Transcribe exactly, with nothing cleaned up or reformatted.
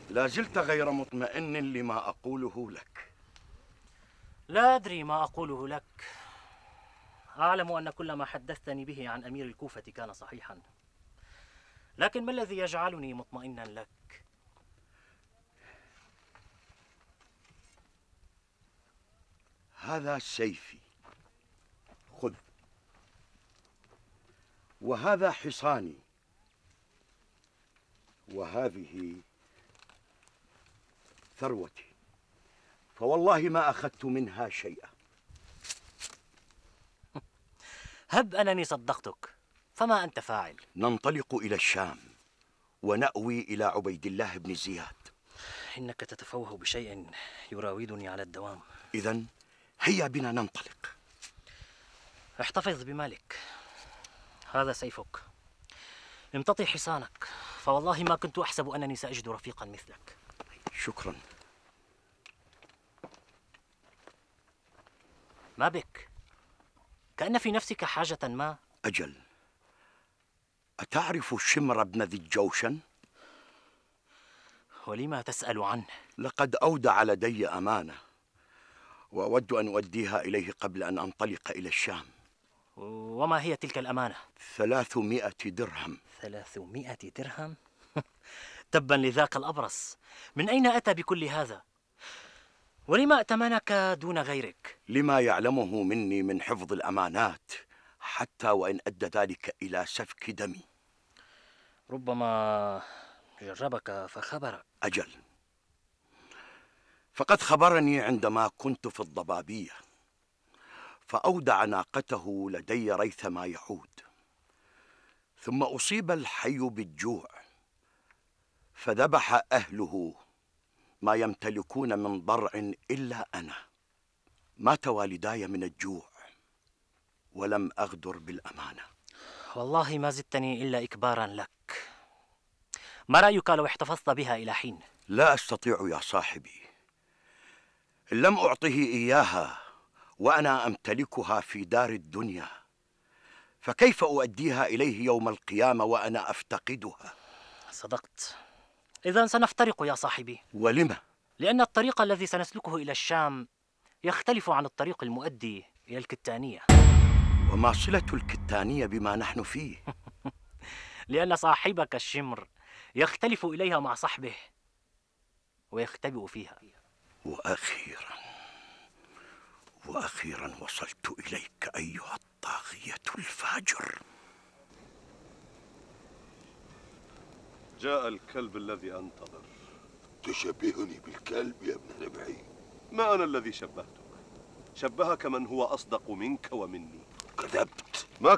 لا زلت غير مطمئن لما أقوله لك. لا أدري ما أقوله لك. أعلم أن كل ما حدثتني به عن أمير الكوفة كان صحيحا، لكن ما الذي يجعلني مطمئنا لك؟ هذا سيفي، خذ، وهذا حصاني، وهذه ثروتي، فوالله ما أخذت منها شيئا. هب أنني صدقتك، فما أنت فاعل؟ ننطلق إلى الشام ونأوي إلى عبيد الله بن زياد. إنك تتفوه بشيء يراودني على الدوام. إذن هيا بنا ننطلق. احتفظ بمالك، هذا سيفك. امتطي حصانك، فوالله ما كنت أحسب أنني سأجد رفيقا مثلك. شكرا. ما بك؟ كأن في نفسك حاجة ما. أجل، أتعرف شمر بن ذي الجوشن؟ ولما تسأل عنه؟ لقد أودع لدي أمانة، وأود أن أوديها إليه قبل أن أنطلق إلى الشام. وما هي تلك الأمانة؟ ثلاثمائة درهم. ثلاثمائة درهم؟ تبا لذاك الأبرص، من أين أتى بكل هذا؟ ولما ائتمنك دون غيرك؟ لما يعلمه مني من حفظ الأمانات، حتى وإن أدى ذلك إلى سفك دمي. ربما جربك فخبرك. أجل، فقد خبرني عندما كنت في الضبابية، فأودع ناقته لدي ريثما يعود، ثم أصيب الحي بالجوع فذبح أهله ما يمتلكون من ضرع إلا أنا. مات والداي من الجوع ولم أغدر بالأمانة. والله ما زدتني إلا إكبارا لك. ما رأيك لو احتفظت بها إلى حين؟ لا أستطيع يا صاحبي، إن لم أعطه إياها وأنا أمتلكها في دار الدنيا، فكيف أؤديها إليه يوم القيامة وأنا أفتقدها؟ صدقت. إذن سنفترق يا صاحبي. ولم؟ لأن الطريق الذي سنسلكه إلى الشام يختلف عن الطريق المؤدي إلى الكتانية. وما صلة الكتانية بما نحن فيه؟ لأن صاحبك الشمر يختلف إليها مع صحبه ويختبئ فيها. وأخيرا وأخيرا وصلت إليك أيها الطاغية الفاجر. جاء الكلب الذي أنتظر. تشبهني بالكلب يا ابن ربعي. ما أنا الذي شبهتك، شبهك من هو أصدق منك ومني. كذبت. ما